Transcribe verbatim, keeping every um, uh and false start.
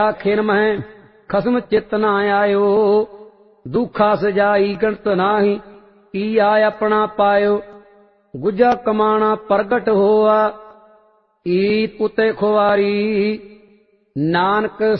आखिर में खसम चित ना आयो, दुखा सजाई गणत नाही, किया अपना पायो। गुजा कमाना प्रगट होआ, ईद उते खुआरी, नानक